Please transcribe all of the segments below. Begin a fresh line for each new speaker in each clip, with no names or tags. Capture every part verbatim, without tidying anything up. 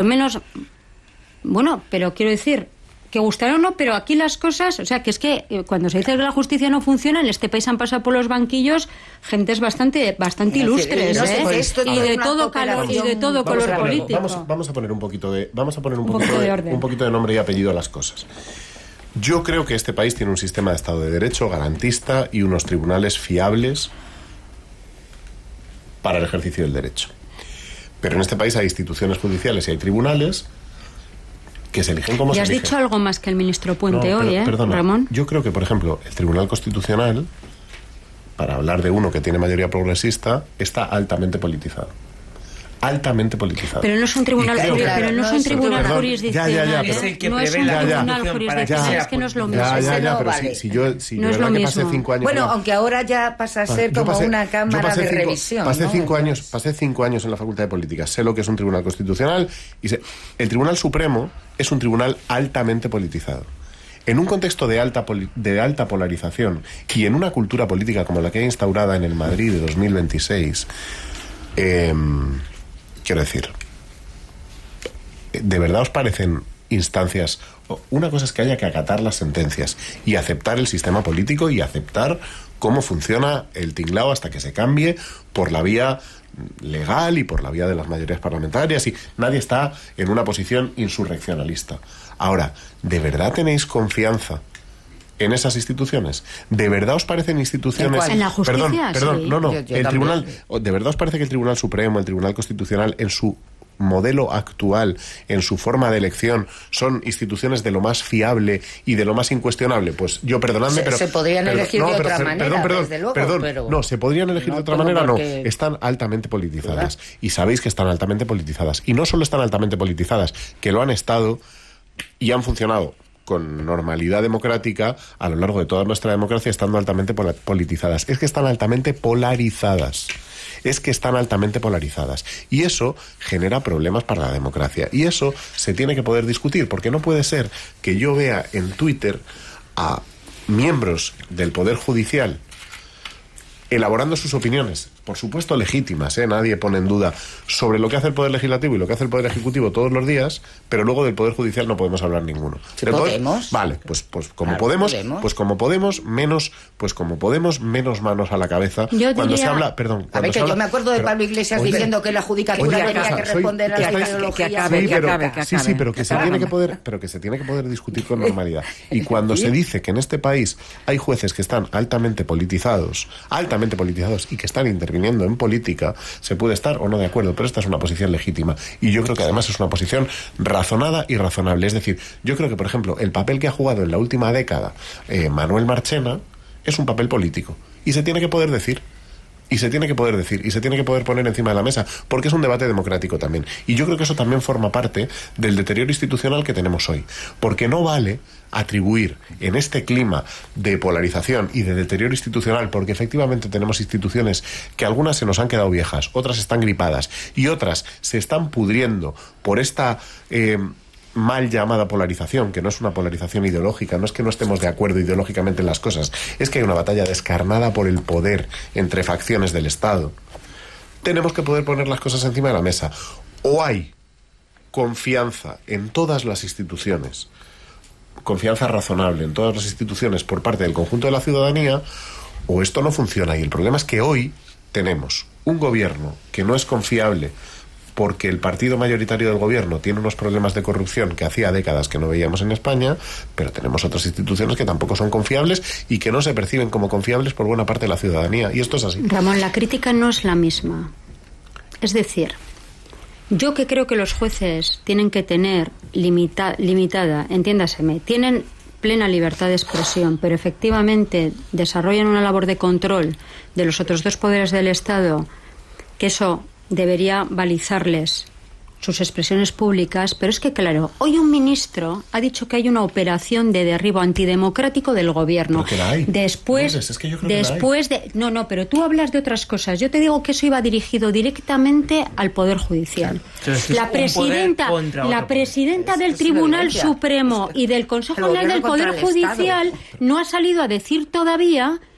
menos... Bueno, pero quiero decir... que gustará o no, pero aquí las cosas, o sea, que es que cuando se dice que la justicia no funciona, en este país han pasado por los banquillos gentes bastante bastante ilustres,
no sé,
¿eh?
esto
y de todo calor y de todo
vamos
color
a poner,
político.
Vamos, vamos a poner un poquito de vamos a poner un,
un
poquito,
poquito de,
de
orden.
un poquito de nombre y apellido a las cosas. Yo creo que este país tiene un sistema de Estado de Derecho garantista y unos tribunales fiables para el ejercicio del derecho. Pero en este país hay instituciones judiciales y hay tribunales que se eligen como se eligen.
Y has dicho algo más que el ministro Puente
no,
hoy,
per-
¿eh,
perdona,
Ramón?
Yo creo que, por ejemplo, el Tribunal Constitucional, para hablar de uno que tiene mayoría progresista, está altamente politizado. Altamente politizado.
Pero no es un tribunal,
creo
juri-
que-
pero no es un tribunal
Perdón,
jurisdiccional.
ya, ya, ya,
¿eh?
pero-
Es el que
no es un
prevé la
tribunal
Constitución para que
jurisdiccional,
sea
es que no es lo
Ya,
mismo.
ya,
Ese
ya,
no
pero
vale.
si, si yo, si
No
de
es lo
verdad que pasé
mismo.
cinco años...
Bueno,
en la-
aunque ahora ya pasa a ser
Yo
como
pasé-
una
yo
cámara
pasé
de
cinco-
revisión.
Pasé
¿no?
cinco años, pasé cinco años en la Facultad de Política. Sé lo que es un tribunal constitucional y sé, el Tribunal Supremo es un tribunal altamente politizado. En un contexto de alta poli- de alta polarización y en una cultura política como la que hay instaurada en el Madrid de dos mil veintiséis, eh, quiero decir, ¿de verdad os parecen instancias? Una cosa es que haya que acatar las sentencias y aceptar el sistema político y aceptar cómo funciona el tinglao hasta que se cambie por la vía legal y por la vía de las mayorías parlamentarias, y nadie está en una posición insurreccionalista. Ahora, ¿de verdad tenéis confianza en esas instituciones? ¿De verdad os parecen instituciones...
¿En la justicia?
Perdón, perdón,
Sí.
no, no.
Yo- yo
el
también.
tribunal, ¿de verdad os parece que el Tribunal Supremo, el Tribunal Constitucional, en su modelo actual, en su forma de elección, son instituciones de lo más fiable y de lo más incuestionable? Pues yo, perdonadme,
Se-
pero...
se podrían
pero-
elegir de
pero-
otra
pero-
manera,
Perdón, perdón,
desde luego,
perdón.
pero
No, se podrían elegir
no
de otra
tengo
manera,
por
no.
qué-
Están altamente politizadas. Y sabéis que están altamente politizadas. Y no solo están altamente politizadas, que lo han estado y han funcionado con normalidad democrática a lo largo de toda nuestra democracia, estando altamente pola- politizadas. Es que están altamente polarizadas. Es que están altamente polarizadas. Y eso genera problemas para la democracia. Y eso se tiene que poder discutir, porque no puede ser que yo vea en Twitter a miembros del Poder Judicial elaborando sus opiniones, por supuesto legítimas, ¿eh? Nadie pone en duda, sobre lo que hace el Poder Legislativo y lo que hace el Poder Ejecutivo todos los días, pero luego del Poder Judicial no podemos hablar ninguno.
Sí,
Del poder-
podemos.
Vale, pues, pues como
Claro,
podemos,
podemos.
pues como podemos, menos, pues como podemos, menos manos a la cabeza.
Yo
cuando se
diría-
habla, perdón,
A
cuando
ver,
se
que
habla-
yo me acuerdo de
pero-
Pablo Iglesias
oye,
diciendo que la judicatura
oye,
tenía
cosa,
que
soy-
responder a
que
la
estáis-
ideología.
que acabe,
Sí,
que
pero,
acabe, que
sí,
acabe.
sí, pero que se
acabe.
tiene que poder, pero que se tiene que poder discutir con normalidad. Y cuando se dice que en este país hay jueces que están altamente politizados, altamente politizados y que están interviniendo en política, se puede estar o no de acuerdo, pero esta es una posición legítima. Y yo creo que además es una posición razonada y razonable. Es decir, yo creo que, por ejemplo, el papel que ha jugado en la última década eh, Manuel Marchena es un papel político. Y se tiene que poder decir. Y se tiene que poder decir, y se tiene que poder poner encima de la mesa, porque es un debate democrático también. Y yo creo que eso también forma parte del deterioro institucional que tenemos hoy. Porque no vale atribuir en este clima de polarización y de deterioro institucional, porque efectivamente tenemos instituciones que algunas se nos han quedado viejas, otras están gripadas, y otras se están pudriendo por esta... Eh, mal llamada polarización, que no es una polarización ideológica, no es que no estemos de acuerdo ideológicamente en las cosas, es que hay una batalla descarnada por el poder entre facciones del Estado. Tenemos que poder poner las cosas encima de la mesa. O hay confianza en todas las instituciones, confianza razonable en todas las instituciones por parte del conjunto de la ciudadanía, o esto no funciona. Y el problema es que hoy tenemos un gobierno que no es confiable, porque el partido mayoritario del gobierno tiene unos problemas de corrupción que hacía décadas que no veíamos en España, pero tenemos otras instituciones que tampoco son confiables y que no se perciben como confiables por buena parte de la ciudadanía. Y esto es así.
Ramón, la crítica no es la misma. Es decir, yo que creo que los jueces tienen que tener limita, limitada, entiéndaseme, tienen plena libertad de expresión, pero efectivamente desarrollan una labor de control de los otros dos poderes del Estado, que eso debería balizarles sus expresiones públicas, pero es que, claro, hoy un ministro ha dicho que hay una operación de derribo antidemocrático del gobierno.
Pero que la hay.
Después,
Lourdes, es que yo creo que la hay.
después de... No, no, pero tú hablas de otras cosas. Yo te digo que eso iba dirigido directamente al Poder Judicial.
Claro, es que es
La
un
presidenta,
poder contra otro
la
poder.
presidenta
Es-
del
es
Tribunal
violencia.
Supremo
Es que
y del Consejo
el
General del
gobierno
Poder
contra el
Judicial
Estado.
no ha salido a decir todavía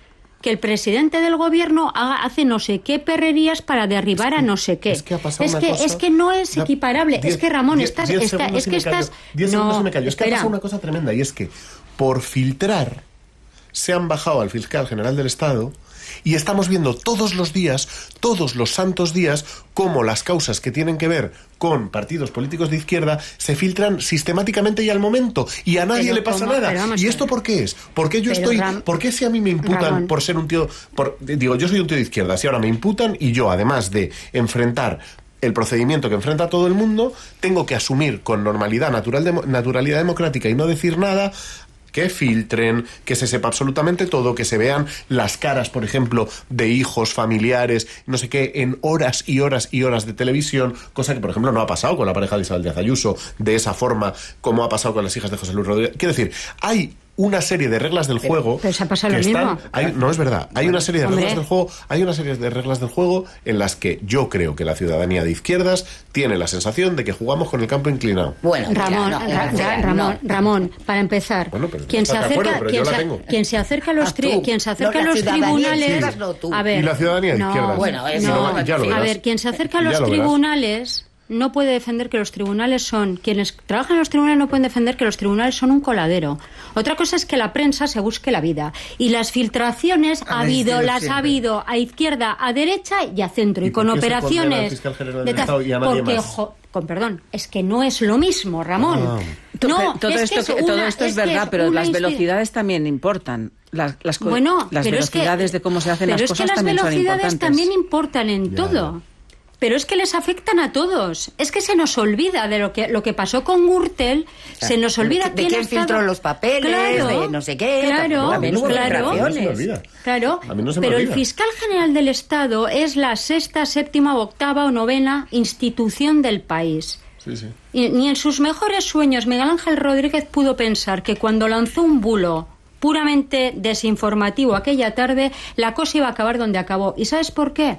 que el presidente del gobierno haga, hace no sé qué perrerías para derribar es que, a no sé qué.
Es que, ha pasado
es,
una
que
cosa,
es que no es
ya,
equiparable.
diez,
es que, Ramón,
diez,
estás...
diez
está, es que estás...
diez
no,
segundos y me callo. Es que ha
espera.
pasado una cosa tremenda, y es que por filtrar se han bajado al fiscal general del Estado y estamos viendo todos los días, todos los santos días, cómo las causas que tienen que ver con partidos políticos de izquierda se filtran sistemáticamente y al momento, y a nadie
pero
le pasa
¿cómo?
nada. ¿Y esto por qué es? ¿Por qué yo
pero
estoy...
Ram...
¿Por qué si a mí me imputan
Ramón.
por ser un tío... Por, digo, yo soy un tío de izquierda, si ahora me imputan y yo, además de enfrentar el procedimiento que enfrenta a todo el mundo, tengo que asumir con normalidad, natural de, naturalidad democrática y no decir nada, que filtren, que se sepa absolutamente todo, que se vean las caras, por ejemplo, de hijos, familiares, no sé qué, en horas y horas y horas de televisión, cosa que, por ejemplo, no ha pasado con la pareja de Isabel Díaz Ayuso, de esa forma como ha pasado con las hijas de José Luis Rodríguez. Quiero decir, hay una serie de reglas del juego.
Pero se ha pasado
que
lo
están,
mismo.
hay, no es verdad. Hay una serie de
Hombre.
reglas del juego. Hay una serie de reglas del juego en las que yo creo que la ciudadanía de izquierdas tiene la sensación de que jugamos con el campo inclinado.
Bueno, mira,
Ramón,
no,
Ra-
no,
Ra-
no.
Ramón, Ramón, para empezar,
Bueno, pero
quien se
estás de
acerca,
acuerdo, pero
quien
yo la
se,
tengo.
quien se acerca a los
Ah,
tri-
tú.
quien se acerca
No,
a
la
los
ciudadanía de
tribunales,
izquierdas, no, tú.
a ver,
Y la ciudadanía de
no,
izquierdas.
Bueno, eso
no,
ya lo
a
verás.
ver, quien se acerca a
Ya
los
lo verás.
tribunales no puede defender que los tribunales son... Quienes trabajan en los tribunales no pueden defender que los tribunales son un coladero. Otra cosa es que la prensa se busque la vida. Y las filtraciones ha habido, las ha habido a izquierda, a derecha y a centro.
¿Y
Y, con
por qué se condena al
operaciones...
fiscal general
de
del
tal-
Estado y a nadie
porque,
más?
jo- con perdón, es que no es lo mismo, Ramón.
Ah.
No,
todo,
es
esto,
que es
que- todo
una-
esto es,
es que
verdad,
es
pero
una
las
insti-
velocidades también importan. Las, las, co-
Bueno,
las
pero es que-
velocidades de cómo se hacen
pero
las
es
cosas
que las
también son
velocidades
importantes.
también importan en
Ya,
todo.
ya.
Pero es que les afectan a todos. Es que se nos olvida de lo que lo que pasó con Gürtel, se nos olvida
de
quién
quién
ha estado-
filtró los papeles, de no sé qué,
Claro,
también hubo
claro,
filtraciones.
No se me olvida.
claro.
A mí no se me
Pero el
olvida.
fiscal general del Estado es la sexta, séptima, octava o novena institución del país.
Sí, sí.
Y ni en sus mejores sueños Miguel Ángel Rodríguez pudo pensar que cuando lanzó un bulo puramente desinformativo aquella tarde, la cosa iba a acabar donde acabó. ¿Y sabes por qué?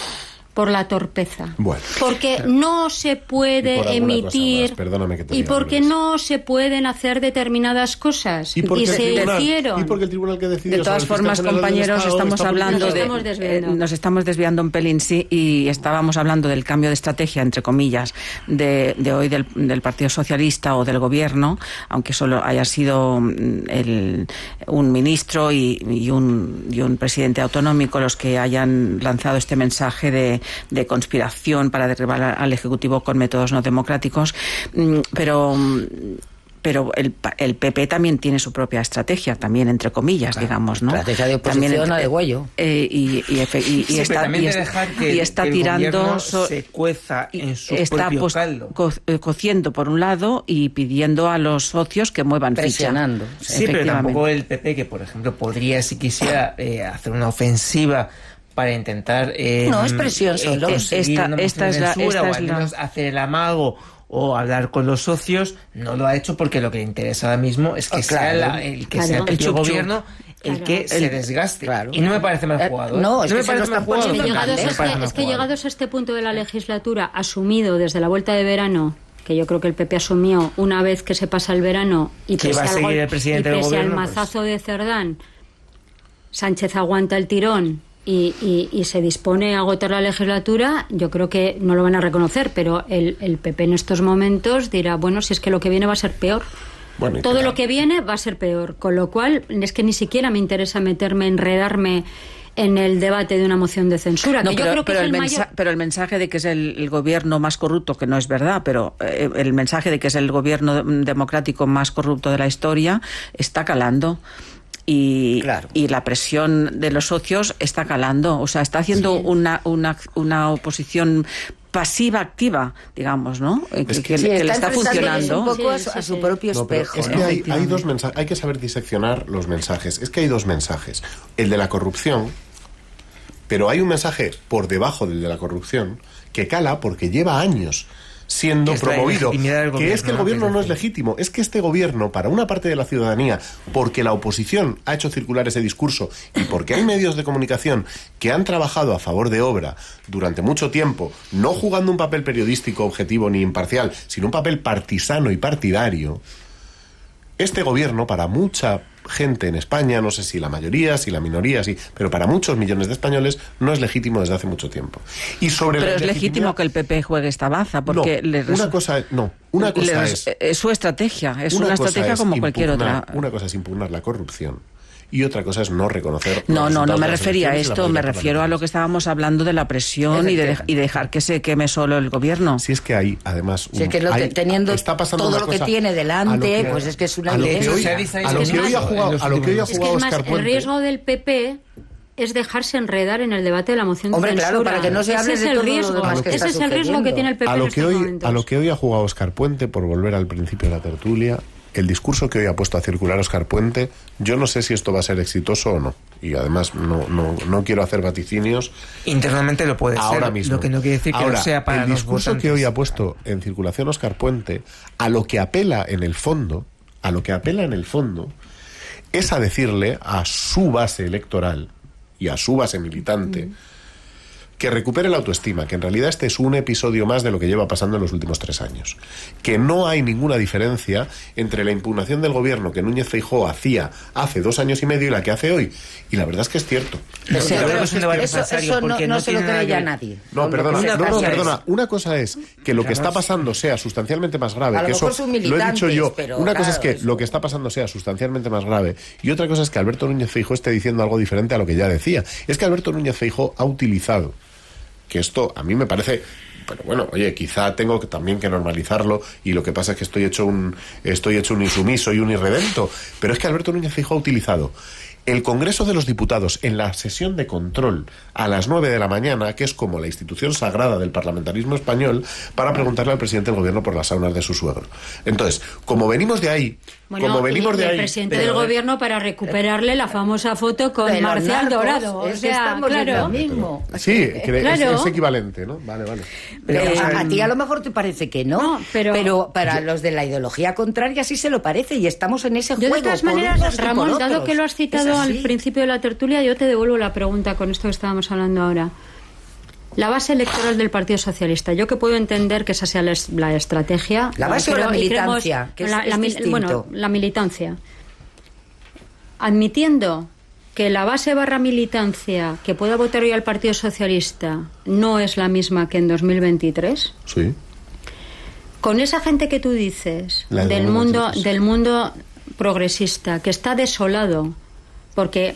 Por la torpeza.
Bueno.
Porque no se
Y
puede
por alguna
emitir
cosa más, perdóname que te
y
diga,
porque
Lourdes.
no se pueden hacer determinadas cosas.
¿Y, porque el
se
tribunal-
hicieron.
¿Y porque el tribunal que decidió
De todas
sobre el fiscal
formas,
general del
compañeros,
Estado
estamos
está
hablando
Nos
de...
estamos desviando.
eh, nos estamos desviando un pelín, sí, y estábamos hablando del cambio de estrategia, entre comillas, de, de hoy del, del Partido Socialista o del Gobierno, aunque solo haya sido mm, el, un ministro y, y, un, y un presidente autonómico los que hayan lanzado este mensaje de, de conspiración para derribar al Ejecutivo con métodos no democráticos, mm, pero... mm, pero el, pa- el P P también tiene su propia estrategia, también entre comillas, digamos, ¿no?
estrategia de oposición
También,
a de Güello.
eh, y, y, efe- y- y
Sí, pero
está,
también
y
de
es-
dejar que
y
el-
está
que el
tirando
gobierno
so-
se cueza en su
está
propio
pues,
caldo.
co- eh, cociendo por un lado y pidiendo a los socios que muevan
Presionando.
ficha.
Sí, pero
Efectivamente.
tampoco el P P, que por ejemplo podría, si quisiera, eh, hacer una ofensiva para intentar... eh,
No, es presión solo.
conseguir
Esta-
una moción
esta
de
es la-
censura,
esta
o
es
al
la-
menos hacer el amago o hablar con los socios. No lo ha hecho porque lo que le interesa ahora mismo es que
Ah,
sea
claro.
la- el que
Claro.
sea el
El
propio
chup-chup.
gobierno el
Claro.
que se
El-
desgaste.
claro.
Y no me parece mal
Eh,
jugado. ¿eh?
no, es
me
que se lo
parece mal
están
jugado.
Es que,
poniendo
llegados
No
a
me
este,
parece mal
es que
jugado.
llegados a este punto de la legislatura, asumido desde la vuelta de verano, que yo creo que el P P asumió una vez que se pasa el verano y
Que
pese,
va a
al,
seguir
gol-
el presidente
y
del
pese al
gobierno, pues.
mazazo de Cerdán, Sánchez aguanta el tirón y, y- y se dispone a agotar la legislatura, yo creo que no lo van a reconocer, pero el, el P P en estos momentos dirá, bueno, si es que lo que viene va a ser peor.
Bueno, y
Todo
que-
lo que viene va a ser peor, con lo cual es que ni siquiera me interesa meterme, enredarme en el debate de una moción de censura,
No,
que
pero,
yo creo que
pero
es
el
el
mensa-
mayor...
pero el mensaje de que es el, el gobierno más corrupto, que no es verdad, pero eh, el mensaje de que es el gobierno democrático más corrupto de la historia está calando. Y,
Claro.
y la presión de los socios está calando. O sea, está haciendo
Sí.
una, una, una oposición pasiva-activa, digamos, ¿no? Eh,
Es
que,
que-
que
Sí,
le- que le
está
está
enfrentándoles
funcionando.
un poco a
Sí,
su, a
sí,
su
sí.
propio
No, pero
espejo.
es
¿no?
que hay, hay
Efectivamente.
dos mensajes, hay que saber diseccionar los mensajes. Es que hay dos mensajes. El de la corrupción, pero hay un mensaje por debajo del de la corrupción que cala porque lleva años siendo
Que es la
promovido,
ilegitimidad del
que es que el
gobierno,
gobierno
que es
no es
decir.
legítimo, es que este gobierno, para una parte de la ciudadanía, porque la oposición ha hecho circular ese discurso y porque hay medios de comunicación que han trabajado a favor de Obra durante mucho tiempo, no jugando un papel periodístico objetivo ni imparcial, sino un papel partisano y partidario, este gobierno, para mucha gente en España, no sé si la mayoría, si la minoría, sí, pero para muchos millones de españoles no es legítimo desde hace mucho tiempo. Y sobre
pero
la
es legítimo que el P P juegue esta baza, porque
no,
le res...
una cosa no, una cosa
res...
es,
es su estrategia, es una, una estrategia como cualquier
impugnar,
otra.
Una cosa es impugnar la corrupción. Y otra cosa es no reconocer...
No, no, no me refería a esto, me refiero a lo que estábamos hablando de la presión y de, y dejar que se queme solo el gobierno.
Si es que hay, además...
Si es que lo
hay,
que, teniendo
está pasando
todo lo
cosa,
que tiene delante,
que,
pues es que es una...
A lo que
idea.
hoy, a lo que hoy ha jugado, a lo que hoy ha jugado
es que
Óscar
más,
Puente...
El riesgo del P P es dejarse enredar en el debate de la moción
Hombre,
de censura.
claro, para que no se hable
ese
de
es el
todo
riesgo,
lo demás que
ese
está
es el riesgo que tiene el P P
a lo
en
que
estos
hoy
momentos.
A lo que hoy ha jugado Óscar Puente, por volver al principio de la tertulia, el discurso que hoy ha puesto a circular Óscar Puente, yo no sé si esto va a ser exitoso o no. Y además no, no, no quiero hacer vaticinios.
Internamente lo puede
ahora
ser,
mismo.
Lo que no quiere decir que
ahora,
no sea para
el
los
discurso
votantes.
que hoy ha puesto en circulación Óscar Puente, a lo que apela en el fondo, a lo que apela en el fondo, es a decirle a su base electoral y a su base militante mm. que recupere la autoestima, que en realidad este es un episodio más de lo que lleva pasando en los últimos tres años. Que no hay ninguna diferencia entre la impugnación del gobierno que Núñez Feijóo hacía hace dos años y medio y la que hace hoy. Y la verdad es que es cierto.
Pero
sí,
pero
creo que
eso,
es un
eso, eso no, no, no se lo cree ya nadie.
No, perdona,
una
no, no,
cosa
perdona.
es,
Una cosa es que lo que está pasando sea sustancialmente más grave,
a lo
que
mejor
eso
son
lo he dicho yo.
pero,
Una cosa
claro,
es que
eso.
lo que está pasando sea sustancialmente más grave y otra cosa es que Alberto Núñez Feijóo esté diciendo algo diferente a lo que ya decía. Es que Alberto Núñez Feijóo ha utilizado, que esto a mí me parece, pero bueno, oye, quizá tengo que, también que normalizarlo y lo que pasa es que estoy hecho un estoy hecho un insumiso y un irredento, pero es que Alberto Núñez Feijóo ha utilizado el Congreso de los Diputados en la sesión de control a las nueve de la mañana, que es como la institución sagrada del parlamentarismo español, para preguntarle al presidente del gobierno por las saunas de su suegro. Entonces, como venimos de ahí,
bueno,
como venimos
y
de
el
ahí...
presidente
pero,
del gobierno para recuperarle la famosa foto con
de
Marcial
narcos,
Dorado. O
es que
sea,
estamos
claro.
en lo mismo.
Sí, que
Claro.
es, es equivalente, ¿no? Vale, vale.
Pero
Eh,
a, a ti a lo mejor te parece que no,
No, pero-
pero para los de la ideología contraria sí se lo parece y estamos en ese
Yo
juego.
de todas
por
maneras,
unos y por
Ramón, dado
otros.
que lo has citado
Es
al
así.
principio de la tertulia, yo te devuelvo la pregunta con esto que estábamos hablando ahora. La base electoral del Partido Socialista. Yo que puedo entender que esa sea la, es- la estrategia.
La base o la
pero- y creemos-
militancia, que es-
la-
es
la mil-
distinto.
Bueno, la militancia. Admitiendo que la base barra militancia que pueda votar hoy al Partido Socialista no es la misma que en dos mil veintitrés,
Sí.
con esa gente que tú dices
La de
del
dos mil
mundo
veintitrés.
del mundo progresista que está desolado porque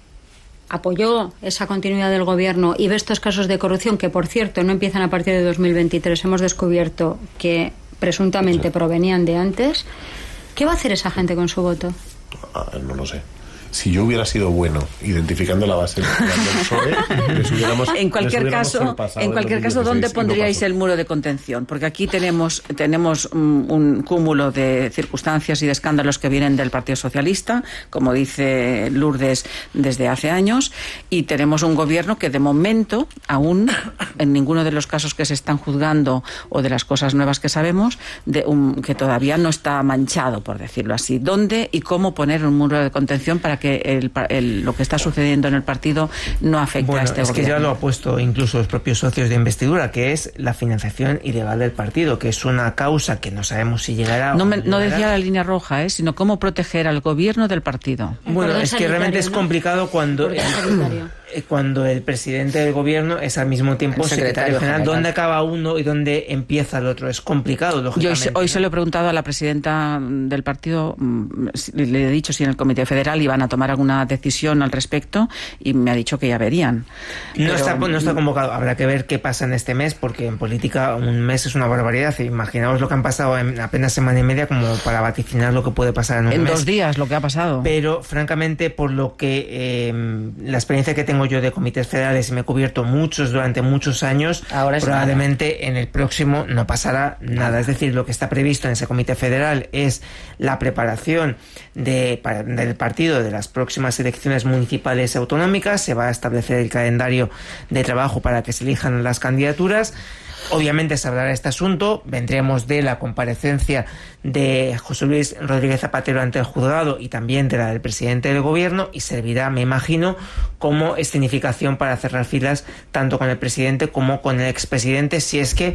apoyó esa continuidad del gobierno y ve estos casos de corrupción que, por cierto, no empiezan a partir de dos mil veintitrés, hemos descubierto que presuntamente
Sí.
provenían de antes, ¿qué va a hacer esa gente con su voto?
Ah, no lo sé. Si yo hubiera sido bueno identificando la base electoral del P S O E, les hubiéramos,
En
les
cualquier
hubiéramos
caso,
sorpasado
en cualquier
dos mil
caso, ¿dónde
dieciséis y no
pondríais
pasó.
el muro de contención? Porque aquí tenemos tenemos un, un cúmulo de circunstancias y de escándalos que vienen del Partido Socialista, como dice Lourdes, desde hace años, y tenemos un gobierno que de momento, aún en ninguno de los casos que se están juzgando o de las cosas nuevas que sabemos, de un, que todavía no está manchado, por decirlo así. ¿Dónde y cómo poner un muro de contención para que el, el, lo que está sucediendo en el partido no afecte
Bueno,
a este
es
gobierno?
que ya lo ha puesto incluso los propios socios de investidura, que es la financiación ilegal del partido, que es una causa que no sabemos si llegará
No,
o
me,
no
no
llegará.
decía la línea roja, ¿eh? Sino cómo proteger al gobierno del partido.
El
Bueno,
cordón
es que realmente
sanitario,
es
¿no?
complicado cuando
Cordón sanitario.
eh, cuando el presidente del gobierno es al mismo tiempo
El
secretario,
secretario
general.
general.
¿Dónde acaba uno y dónde empieza el otro? Es complicado,
Yo hoy,
lógicamente.
se- hoy
¿no?
se lo he preguntado a la presidenta del partido, mm, si- le he dicho si en el Comité Federal iban a tomar alguna decisión al respecto y me ha dicho que ya verían.
No,
Pero-
está, no está convocado. Habrá que ver qué pasa en este mes, porque en política un mes es una barbaridad. Imaginaos lo que han pasado en apenas semana y media como para vaticinar lo que puede pasar en un
En
mes.
dos días lo que ha pasado.
Pero, francamente, por lo que eh, la experiencia que tengo yo de comités federales y me he cubierto muchos durante muchos años,
Ahora es
probablemente en el próximo no pasará nada. Es decir, lo que está previsto en ese comité federal es la preparación de, para- del partido de las próximas elecciones municipales y autonómicas. Se va a establecer el calendario de trabajo para que se elijan las candidaturas. Obviamente se hablará de este asunto, vendremos de la comparecencia de José Luis Rodríguez Zapatero ante el juzgado y también de la del presidente del gobierno, y servirá, me imagino, como escenificación para cerrar filas tanto con el presidente como con el expresidente, si es que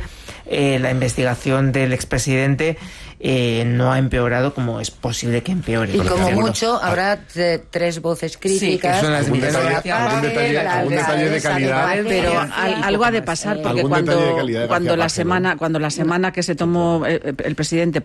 eh, la investigación del expresidente eh, no ha empeorado como es posible que empeore.
Y como mucho habrá t- tres voces críticas.
Sí, que son las
algún detalle,
parte,
algún detalle,
la
algún detalle de calidad.
Pero al- algo ha de pasar, porque
Algún detalle de
cuando,
calidad de
cuando
García
la
Paje,
semana
¿no?
cuando la semana que se tomó el, el presidente